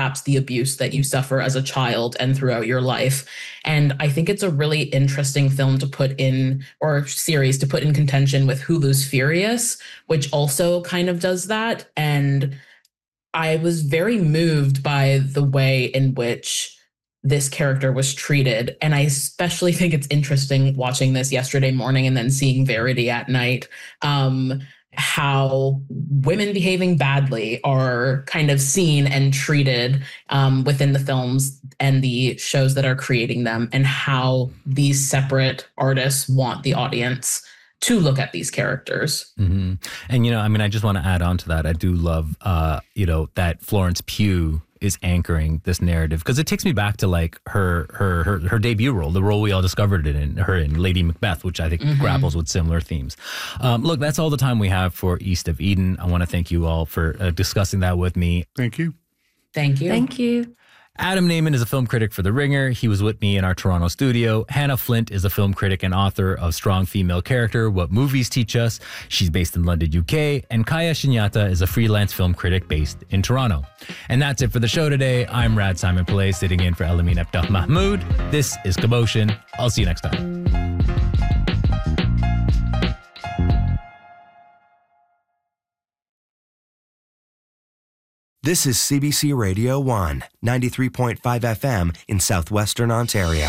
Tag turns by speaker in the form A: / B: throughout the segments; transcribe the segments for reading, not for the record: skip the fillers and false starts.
A: perhaps the abuse that you suffer as a child and throughout your life. And I think it's a really interesting film to put in, or series to put in contention with Hulu's Furious, which also kind of does that. And I was very moved by the way in which this character was treated. And I especially think it's interesting watching this yesterday morning and then seeing Verity at night, how women behaving badly are kind of seen and treated within the films and the shows that are creating them, and how these separate artists want the audience to look at these characters.
B: Mm-hmm. And, I just want to add on to that. I do love, that Florence Pugh is anchoring this narrative, because it takes me back to like her debut role, the role we all discovered it in Lady Macbeth, which I think grapples with similar themes. Look, that's all the time we have for East of Eden. I want to thank you all for discussing that with me.
C: Thank you.
A: Thank you.
D: Thank you.
B: Adam Naiman is a film critic for The Ringer. He was with me in our Toronto studio. Hannah Flint is a film critic and author of Strong Female Character, What Movies Teach Us. She's based in London, UK. And Kaya Shinyata is a freelance film critic based in Toronto. And that's it for the show today. I'm Rad Simon Pillay, sitting in for Elamin Abdel Mahmoud. This is Commotion. I'll see you next time.
E: This is CBC Radio 1, 93.5 FM in southwestern Ontario.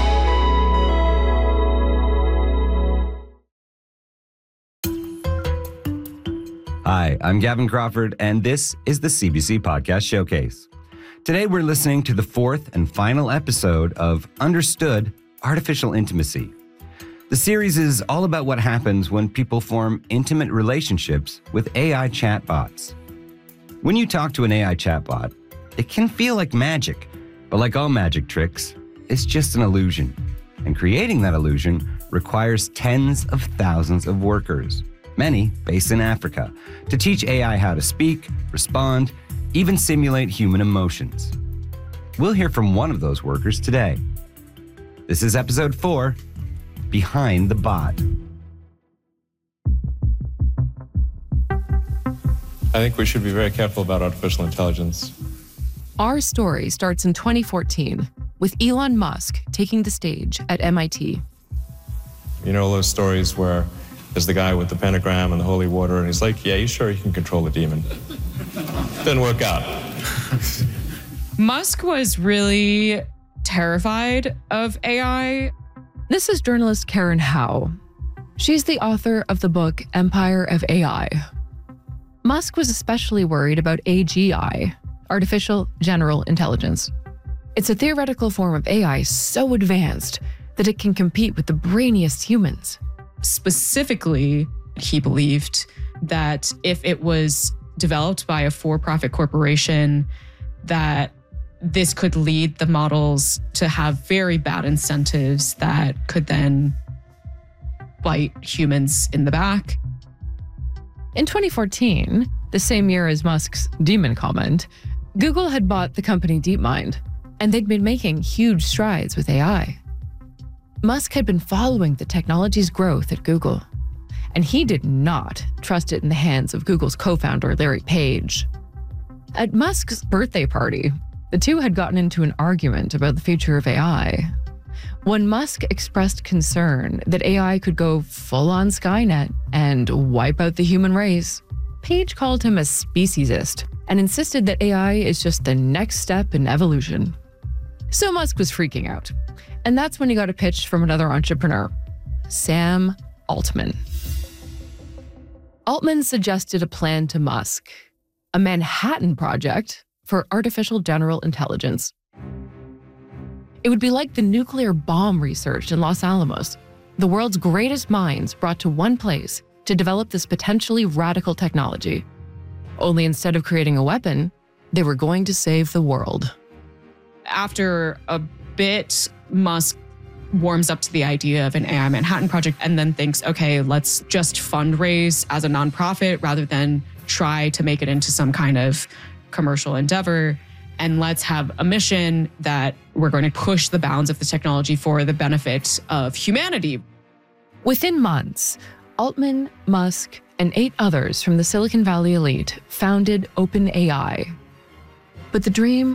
F: Hi, I'm Gavin Crawford, and this is the CBC Podcast Showcase. Today we're listening to the fourth and final episode of Understood: Artificial Intimacy. The series is all about what happens when people form intimate relationships with AI chatbots. When you talk to an AI chatbot, it can feel like magic, but like all magic tricks, it's just an illusion. And creating that illusion requires tens of thousands of workers, many based in Africa, to teach AI how to speak, respond, even simulate human emotions. We'll hear from one of those workers today. This is episode 4, Behind the Bot.
G: I think we should be very careful about artificial intelligence.
H: Our story starts in 2014 with Elon Musk taking the stage at MIT.
G: You know those stories where there's the guy with the pentagram and the holy water, and he's like, yeah, you sure you can control the demon? Didn't work out.
I: Musk was really terrified of AI.
H: This is journalist Karen Howe. She's the author of the book Empire of AI. Musk was especially worried about AGI, Artificial General Intelligence. It's a theoretical form of AI so advanced that it can compete with the brainiest humans.
I: Specifically, he believed that if it was developed by a for-profit corporation, that this could lead the models to have very bad incentives that could then bite humans in the back.
H: In 2014, the same year as Musk's demon comment, Google had bought the company DeepMind, and they'd been making huge strides with AI. Musk had been following the technology's growth at Google, and he did not trust it in the hands of Google's co-founder, Larry Page. At Musk's birthday party, the two had gotten into an argument about the future of AI. When Musk expressed concern that AI could go full-on Skynet and wipe out the human race, Page called him a speciesist and insisted that AI is just the next step in evolution. So Musk was freaking out. And that's when he got a pitch from another entrepreneur, Sam Altman. Altman suggested a plan to Musk, a Manhattan Project for artificial general intelligence. It would be like the nuclear bomb research in Los Alamos, the world's greatest minds brought to one place to develop this potentially radical technology. Only instead of creating a weapon, they were going to save the world.
I: After a bit, Musk warms up to the idea of an AI Manhattan Project and then thinks, okay, let's just fundraise as a nonprofit rather than try to make it into some kind of commercial endeavor. And let's have a mission that we're going to push the bounds of the technology for the benefit of humanity.
H: Within months, Altman, Musk, and 8 others from the Silicon Valley elite founded OpenAI. But the dream